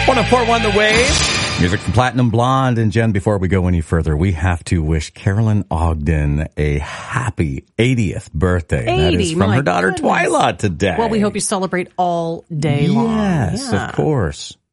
104.1 The Wave. Music from Platinum Blonde. And Jen, before we go any further, we have to wish Carolyn Ogden a happy 80th birthday. 80, that is from her daughter goodness. Twyla today. Well, we hope you celebrate all day long. Yes, of course.